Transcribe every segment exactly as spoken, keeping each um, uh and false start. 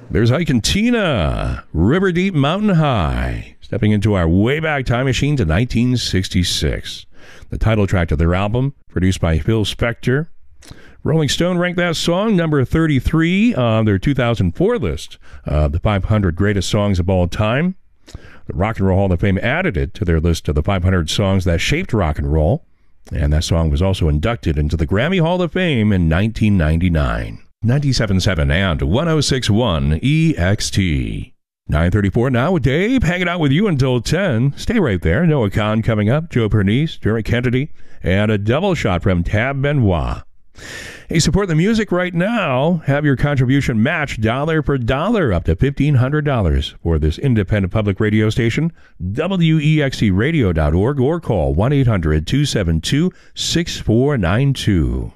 There's Ike and Tina, River Deep Mountain High, stepping into our way back time machine to nineteen sixty-six. The title track to their album, produced by Phil Spector. Rolling Stone ranked that song number thirty-three on their two thousand four list of the five hundred greatest songs of all time. The Rock and Roll Hall of Fame added it to their list of the five hundred songs that shaped rock and roll, and that song was also inducted into the Grammy Hall of Fame in nineteen ninety-nine. ninety-seven point seven and one oh six point one E X T. nine thirty-four now with Dave, hanging out with you until ten. Stay right there. Noah Khan coming up, Joe Pernice, Derek Kennedy, and a double shot from Tab Benoit. Hey, support the music right now. Have your contribution matched dollar for dollar up to fifteen hundred dollars for this independent public radio station, W E X T radio dot org, or call one eight hundred two seven two six four nine two.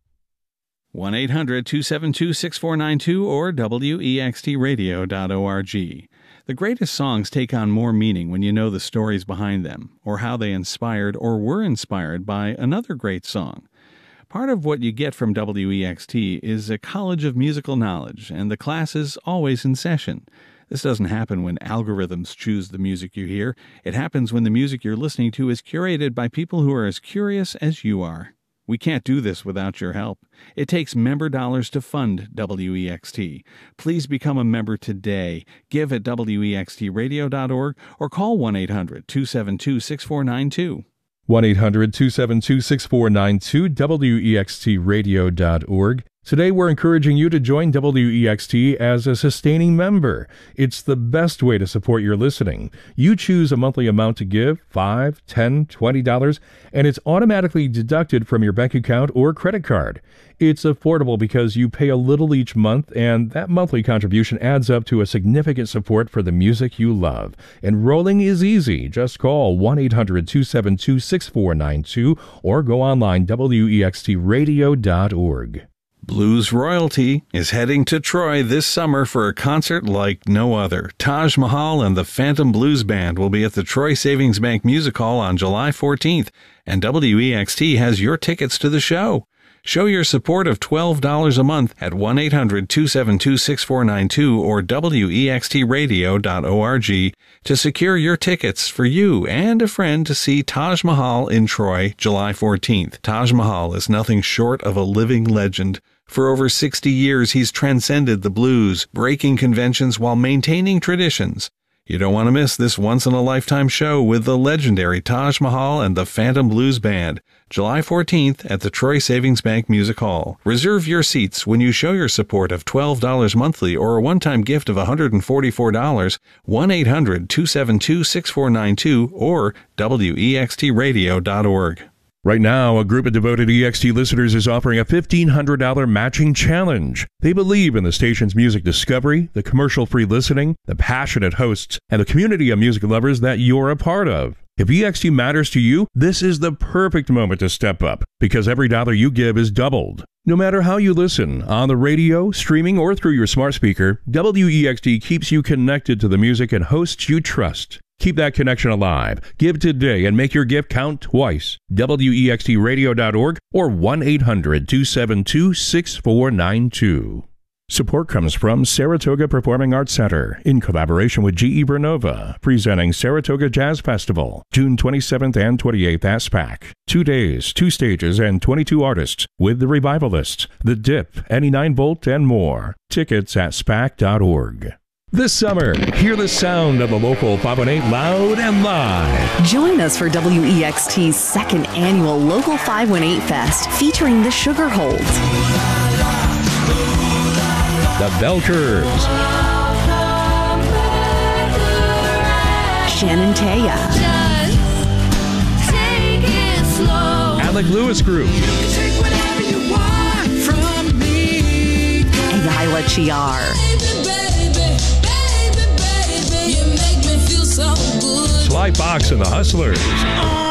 one eight hundred two seven two six four nine two or W E X T radio dot org. The greatest songs take on more meaning when you know the stories behind them, or how they inspired or were inspired by another great song. Part of what you get from W E X T is a college of musical knowledge, and the class is always in session. This doesn't happen when algorithms choose the music you hear. It happens when the music you're listening to is curated by people who are as curious as you are. We can't do this without your help. It takes member dollars to fund W E X T. Please become a member today. Give at W E X T radio dot org or call one eight hundred two seven two six four nine two. one eight hundred two seven two six four nine two, W E X T radio dot org. Today we're encouraging you to join W E X T as a sustaining member. It's the best way to support your listening. You choose a monthly amount to give, five dollars, ten dollars, twenty dollars, and it's automatically deducted from your bank account or credit card. It's affordable because you pay a little each month, and that monthly contribution adds up to a significant support for the music you love. Enrolling is easy. Just call one eight hundred two seven two six four nine two or go online, W E X T radio dot org. Blues Royalty is heading to Troy this summer for a concert like no other. Taj Mahal and the Phantom Blues Band will be at the Troy Savings Bank Music Hall on July fourteenth, and W E X T has your tickets to the show. Show your support of twelve dollars a month at one eight hundred two seven two six four nine two or W E X T radio dot org to secure your tickets for you and a friend to see Taj Mahal in Troy July fourteenth. Taj Mahal is nothing short of a living legend. For over sixty years, he's transcended the blues, breaking conventions while maintaining traditions. You don't want to miss this once-in-a-lifetime show with the legendary Taj Mahal and the Phantom Blues Band, July fourteenth at the Troy Savings Bank Music Hall. Reserve your seats when you show your support of twelve dollars monthly or a one-time gift of one hundred forty-four dollars, one eight hundred two seven two six four nine two or W E X T radio dot org. Right now, a group of devoted E X T listeners is offering a fifteen hundred dollars matching challenge. They believe in the station's music discovery, the commercial-free listening, the passionate hosts, and the community of music lovers that you're a part of. If E X T matters to you, this is the perfect moment to step up, because every dollar you give is doubled. No matter how you listen, on the radio, streaming, or through your smart speaker, W E X T keeps you connected to the music and hosts you trust. Keep that connection alive. Give today and make your gift count twice. W E X T radio dot org or one eight hundred two seven two six four nine two. Support comes from Saratoga Performing Arts Center in collaboration with G E Vernova, presenting Saratoga Jazz Festival, June twenty-seventh and twenty-eighth at SPAC. Two days, two stages, and twenty-two artists with the Revivalists, The Dip, Any nine volt, and more. Tickets at spac dot org. This summer, hear the sound of the local five one eight loud and live. Join us for W E X T's second annual Local five one eight Fest featuring the Sugar Holds, The Bell Curves, Shannon Taya, Alec Lewis Group, and Isla Chiar. Sly Fox and the Hustlers.